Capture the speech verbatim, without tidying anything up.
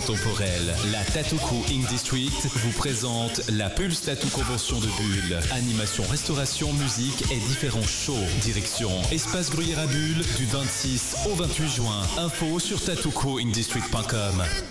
intemporelle. La Tattoo Crew Ink District vous présente la Pulse Tattoo Convention de Bulle. Animation, restauration, musique et différents shows. Direction Espace Gruyère à Bulle du vingt-six au vingt-huit juin. Info sur tattoo crew ink district point com.